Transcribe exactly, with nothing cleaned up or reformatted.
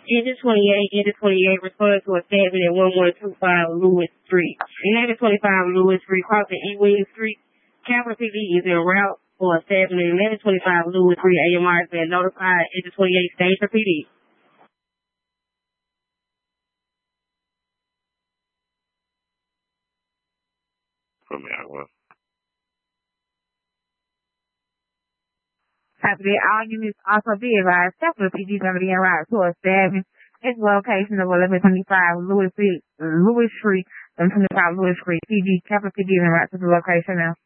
Engine twenty-eight, Engine twenty-eight responded to a statement at one one two five Lewis Street. eleven twenty-five Lewis Street, crossing E-Wing Street. Capital P D is en route for a statement at eleven twenty-five Lewis Street. A M R has been notified. Engine twenty-eight, stage for P D. From that one. Copy that. All units also be advised. Capital P D is going to be en route to a statement. Its location of eleven twenty-five Lewis Street, Lewis Street, eleven twenty-five Lewis Street. P D, Capital P D is en route to the location now.